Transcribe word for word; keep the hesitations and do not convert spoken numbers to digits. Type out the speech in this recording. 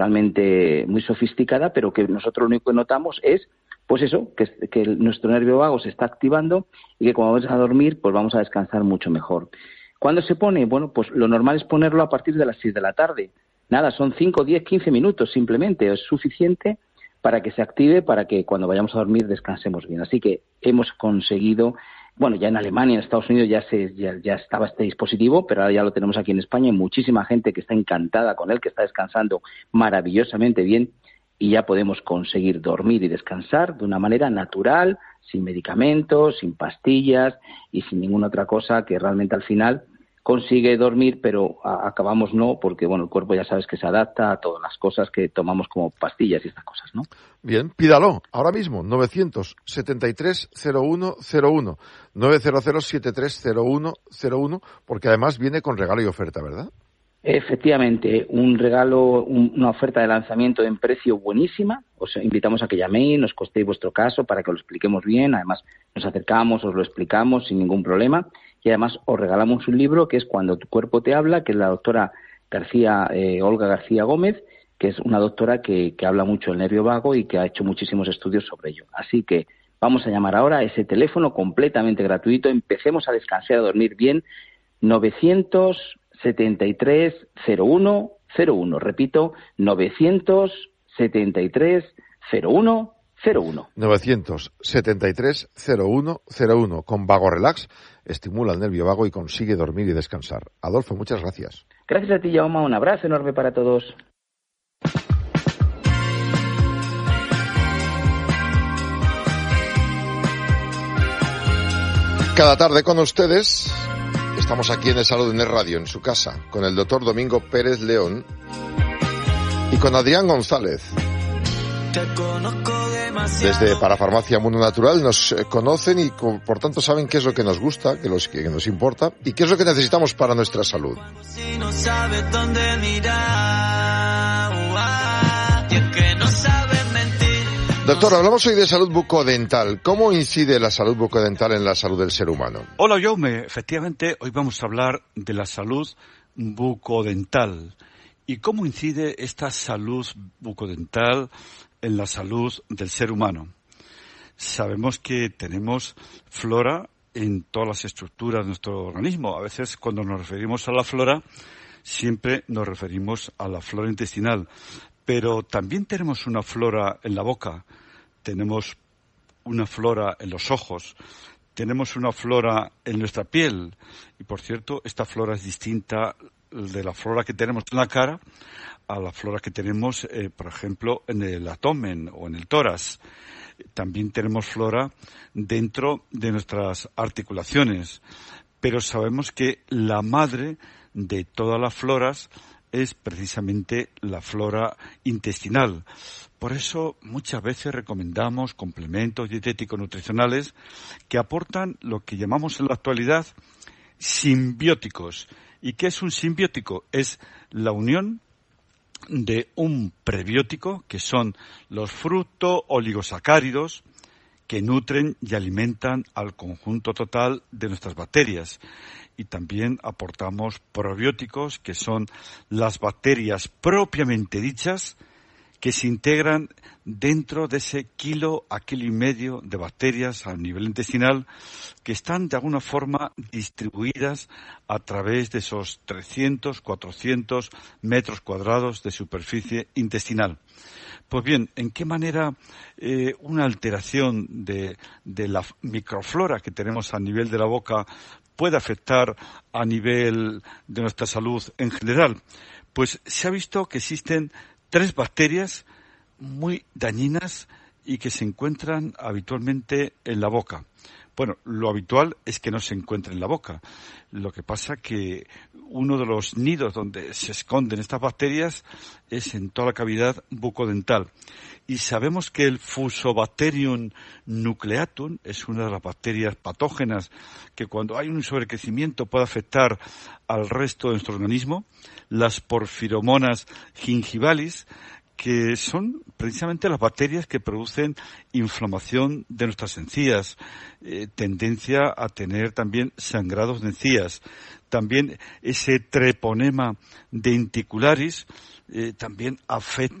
realmente muy sofisticada, pero que nosotros lo único que notamos es, pues eso, que, que nuestro nervio vago se está activando y que cuando vamos a dormir, pues vamos a descansar mucho mejor. ¿Cuándo se pone? Bueno, pues lo normal es ponerlo a partir de las seis de la tarde. Nada, son cinco, diez, quince minutos simplemente, es suficiente para que se active, para que cuando vayamos a dormir descansemos bien. Así que hemos conseguido, bueno, ya en Alemania, en Estados Unidos ya se ya, ya estaba este dispositivo, pero ahora ya lo tenemos aquí en España. Hay muchísima gente que está encantada con él, que está descansando maravillosamente bien y ya podemos conseguir dormir y descansar de una manera natural, sin medicamentos, sin pastillas y sin ninguna otra cosa que realmente al final consigue dormir, pero a, acabamos no, porque bueno, el cuerpo ya sabes que se adapta a todas las cosas que tomamos como pastillas y estas cosas, ¿no? Bien, pídalo ahora mismo, novecientos setenta y tres cero uno cero uno, novecientos setenta y tres cero uno cero uno, porque además viene con regalo y oferta, ¿verdad? Efectivamente, un regalo, un, una oferta de lanzamiento en precio buenísima. Os invitamos a que llaméis, nos contéis vuestro caso para que lo expliquemos bien. Además, nos acercamos, os lo explicamos sin ningún problema. Y además, os regalamos un libro que es Cuando tu cuerpo te habla, que es la doctora García, eh, Olga García Gómez, que es una doctora que, que habla mucho del nervio vago y que ha hecho muchísimos estudios sobre ello. Así que vamos a llamar ahora a ese teléfono completamente gratuito. Empecemos a descansar y a dormir bien. novecientos setenta y tres cero uno cero uno. Repito, novecientos setenta y tres cero uno cero uno. novecientos setenta y tres cero uno cero uno. Con Vago Relax estimula el nervio vago y consigue dormir y descansar. Adolfo, muchas gracias. Gracias a ti, Jaume. Un abrazo enorme para todos. Cada tarde con ustedes estamos aquí en el Salud Net Radio, en su casa, con el doctor Domingo Pérez León y con Adrián González. Desde Parafarmacia Mundo Natural nos conocen y por tanto saben qué es lo que nos gusta, qué es lo que nos importa y qué es lo que necesitamos para nuestra salud. Doctor, hablamos hoy de salud bucodental. ¿Cómo incide la salud bucodental en la salud del ser humano? Hola, Jaume. Efectivamente, hoy vamos a hablar de la salud bucodental y cómo incide esta salud bucodental en la salud del ser humano. Sabemos que tenemos flora en todas las estructuras de nuestro organismo. A veces, cuando nos referimos a la flora, siempre nos referimos a la flora intestinal. Pero también tenemos una flora en la boca, tenemos una flora en los ojos, tenemos una flora en nuestra piel. Y, por cierto, esta flora es distinta de la flora que tenemos en la cara a la flora que tenemos, eh, por ejemplo, en el abdomen o en el tórax. También tenemos flora dentro de nuestras articulaciones. Pero sabemos que la madre de todas las floras es precisamente la flora intestinal. Por eso muchas veces recomendamos complementos dietéticos nutricionales que aportan lo que llamamos en la actualidad simbióticos. ¿Y qué es un simbiótico? Es la unión de un prebiótico, que son los fructooligosacáridos, que nutren y alimentan al conjunto total de nuestras bacterias. Y también aportamos probióticos, que son las bacterias propiamente dichas, que se integran dentro de ese kilo a kilo y medio de bacterias a nivel intestinal, que están de alguna forma distribuidas a través de esos trescientos, cuatrocientos metros cuadrados de superficie intestinal. Pues bien, ¿en qué manera eh, una alteración de, de la microflora que tenemos a nivel de la boca puede afectar a nivel de nuestra salud en general? Pues se ha visto que existen tres bacterias muy dañinas y que se encuentran habitualmente en la boca. Bueno, lo habitual es que no se encuentre en la boca. Lo que pasa que uno de los nidos donde se esconden estas bacterias es en toda la cavidad bucodental. Y sabemos que el Fusobacterium nucleatum es una de las bacterias patógenas que cuando hay un sobrecrecimiento puede afectar al resto de nuestro organismo. Las Porphyromonas gingivalis, que son precisamente las bacterias que producen inflamación de nuestras encías, eh, tendencia a tener también sangrados de encías. También ese Treponema denticularis, eh, también afecta